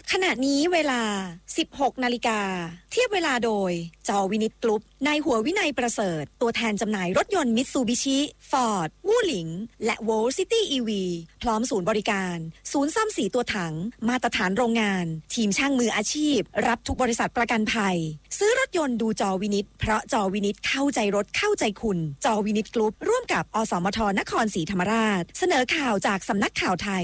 ขณะนี้เวลา 16 นาฬิกาเทียบเวลาโดยจอวินิตกรุ๊ปนายหัววินัยประเสริฐตัวแทนจำหน่ายรถยนต์มิตซูบิชิฟอร์ดวู่หลิงและโวลซิตี้อีวีพร้อมศูนย์บริการศูนย์ซ่อมสีตัวถังมาตรฐานโรงงานทีมช่างมืออาชีพรับทุกบริษัทประกันภัยซื้อรถยนต์ดูจอวินิตเพราะจอวินิตเข้าใจรถเข้าใจคุณจอวินิตกรุ๊ปร่วมกับอสมทนครศรีธรรมราชเสนอข่าวจากสำนักข่าวไทย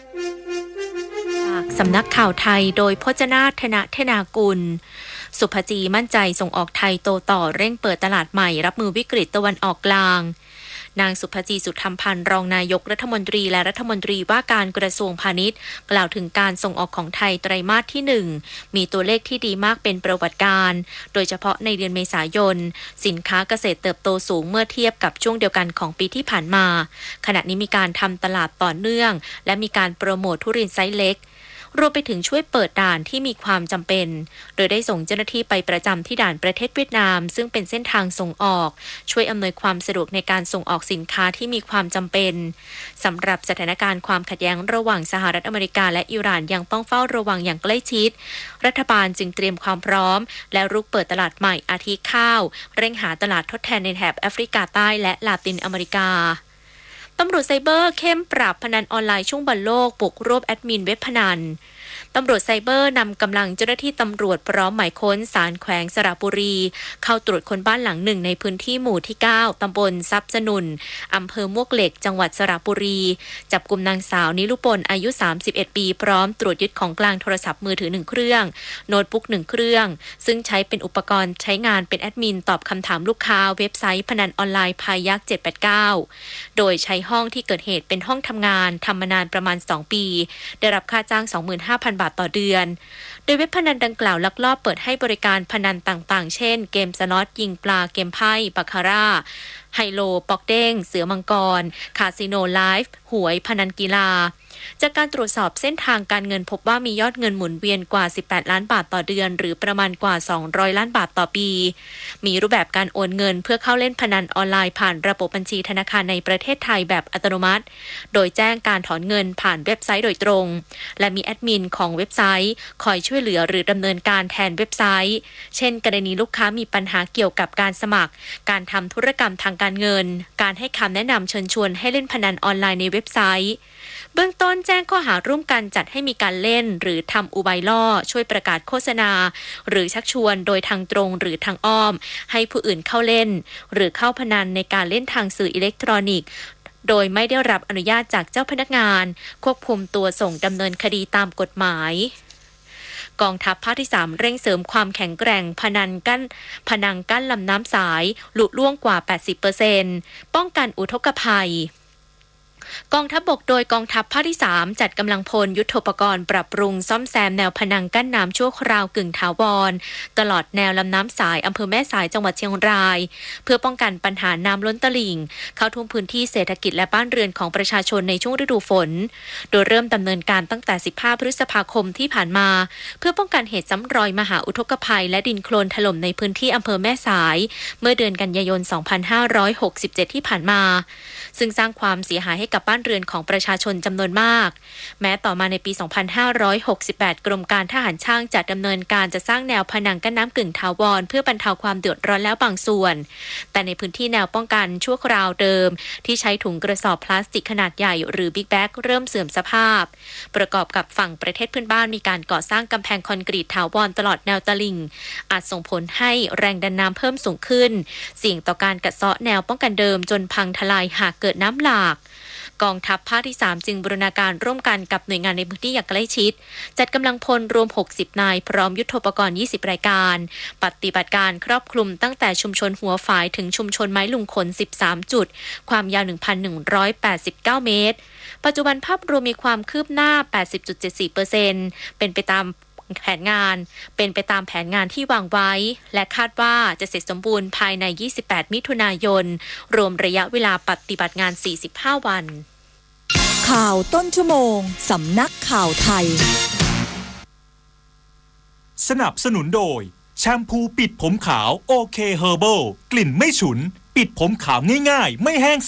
สำนักข่าวไทยโดยพจนาถนะเทนากุลสุภจีมั่นใจส่งออกไทยโตต่อเร่งเปิดตลาดใหม่รับมือวิกฤตตะวันออกกลางนางสุภจีสุธรรมพันธ์รองนายกรัฐมนตรีและรัฐมนตรีว่าการกระทรวงพาณิชย์กล่าวถึงการส่งออกของไทยไตรมาสที่1มีตัวเลขที่ดีมากเป็นประวัติการโดยเฉพาะในเดือนเมษายนสินค้าเกษตรเติบโตสูงเมื่อเทียบกับช่วงเดียวกันของปีที่ผ่านมาขณะนี้มีการทำตลาดต่อเนื่องและมีการโปรโมททุเรียนไซส์เล็กรวมไปถึงช่วยเปิดด่านที่มีความจำเป็นโดยได้ส่งเจ้าหน้าที่ไปประจำที่ด่านประเทศเวียดนามซึ่งเป็นเส้นทางส่งออกช่วยอำนวยความสะดวกในการส่งออกสินค้าที่มีความจำเป็นสำหรับสถานการณ์ความขัดแย้งระหว่างสหรัฐอเมริกาและอิหร่านยังต้องเฝ้าระวังอย่างใกล้ชิดรัฐบาลจึงเตรียมความพร้อมและรุกเปิดตลาดใหม่อาทิข้าวเร่งหาตลาดทดแทนในแถบแอฟริกาใต้และลาตินอเมริกาตำรวจไซเบอร์เข้มปราบพนันออนไลน์ช่วงบอลโลกบุกรวบแอดมินเว็บพนันตำรวจไซเบอร์นำกำลังเจ้าหน้าที่ตำรวจพร้อมหมายค้นศาลแขวงสระบุรีเข้าตรวจคนบ้านหลังหนึ่งในพื้นที่หมู่ที่9ตำบลทรัพย์สนุนอำเภอมวกเหล็กจังหวัดสระบุรีจับกุมนางสาวนิรุปนอายุ31ปีพร้อมตรวจยึดของกลางโทรศัพท์มือถือ1เครื่องโน้ตบุ๊ก1เครื่องซึ่งใช้เป็นอุปกรณ์ใช้งานเป็นแอดมินตอบคำถามลูกค้าเว็บไซต์พนันออนไลน์พายัก789โดยใช้ห้องที่เกิดเหตุเป็นห้องทำงานทำมานานประมาณ2ปีได้รับค่าจ้าง 25,000 บาทต่อเดือนโดยเว็บพนันดังกล่าวลักลอบเปิดให้บริการพนันต่างๆเช่นเกมสล็อตยิงปลาเกมไพ่บาคาร่าไฮโลปอกเด้งเสือมังกรคาสิโนไลฟ์หวยพนันกีฬาจากการตรวจสอบเส้นทางการเงินพบว่ามียอดเงินหมุนเวียนกว่า18ล้านบาทต่อเดือนหรือประมาณกว่า200ล้านบาทต่อปีมีรูปแบบการโอนเงินเพื่อเข้าเล่นพนันออนไลน์ผ่านระบบบัญชีธนาคารในประเทศไทยแบบอัตโนมัติโดยแจ้งการถอนเงินผ่านเว็บไซต์โดยตรงและมีแอดมินของเว็บไซต์คอยช่วยเหลือหรือดำเนินการแทนเว็บไซต์เช่นกรณีลูกค้ามีปัญหาเกี่ยวกับการสมัครการทำธุรกรรมทางการเงินการให้คำแนะนำเชิญชวนให้เล่นพนันออนไลน์ในเว็บไซต์เบื้องต้นแจ้งข้อหาร่วมกันจัดให้มีการเล่นหรือทำอุบายล่อช่วยประกาศโฆษณาหรือชักชวนโดยทางตรงหรือทางอ้อมให้ผู้อื่นเข้าเล่นหรือเข้าพนันในการเล่นทางสื่ออิเล็กทรอนิกส์โดยไม่ได้รับอนุญาตจากเจ้าพนักงานควบคุมตัวส่งดำเนินคดีตามกฎหมายกองทัพภาคที่3เร่งเสริมความแข็งแกร่งพนังกั้นลำน้ำสายหลุล่วงกว่า 80% ป้องกันอุทกภัยกองทัพบกโดยกองทัพภาคที่3จัดกำลังพลยุทโธปกรณ์ปรับปรุงซ่อมแซมแนวพนังกั้นน้ำชั่วคราวกึ่งถาวรตลอดแนวลำน้ำสายอำเภอแม่สายจังหวัดเชียงรายเพื่อป้องกันปัญหาน้ำล้นตลิ่งเข้าท่วมพื้นที่เศรษฐกิจและบ้านเรือนของประชาชนในช่วงฤดูฝนโดยเริ่มดำเนินการตั้งแต่15พฤษภาคมที่ผ่านมาเพื่อป้องกันเหตุซ้ำรอยมหาอุทกภัยและดินโคลนถล่มในพื้นที่อำเภอแม่สายเมื่อเดือนกันยายน2567ที่ผ่านมาซึ่งสร้างความเสียหายให้กับบ้านเรือนของประชาชนจำนวนมากแม้ต่อมาในปี2568กรมการทหารช่างจะดำเนินการจะสร้างแนวผนังกั้นน้ำกึ่งถาวรเพื่อบรรเทาความเดือดร้อนแล้วบางส่วนแต่ในพื้นที่แนวป้องกันชั่วคราวเดิมที่ใช้ถุงกระสอบพลาสติกขนาดใหญ่หรือบิ๊กแบ็กเริ่มเสื่อมสภาพประกอบกับฝั่งประเทศเพื่อนบ้านมีการก่อสร้างกำแพงคอนกรีตถาวรตลอดแนวตลิ่งอาจส่งผลให้แรงดันน้ำเพิ่มสูงขึ้นเสี่ยงต่อการกัดเซาะแนวป้องกันเดิมจนพังทลายหากเกิดน้ำหลากกองทัพภาคที่3จึงบูรณาการร่วมกันกับหน่วยงานในพื้นที่อย่างใกล้ชิดจัดกำลังพลรวม60นายพร้อมยุทโธปกรณ์20รายการปฏิบัติการครอบคลุมตั้งแต่ชุมชนหัวฝายถึงชุมชนไม้ลุงขน13จุดความยาว 1,189 เมตรปัจจุบันภาพรวมมีความคืบหน้า 80.74% เป็นไปตามแผนงานที่วางไว้และคาดว่าจะเสร็จสมบูรณ์ภายใน28มิถุนายนรวมระยะเวลาปฏิบัติงาน45วันข่าวต้นชั่วโมงสำนักข่าวไทยสนับสนุนโดยแชมพูปิดผมขาวโอเคเฮอร์เบิลกลิ่นไม่ฉุนปิดผมขาวง่ายๆไม่แห้ง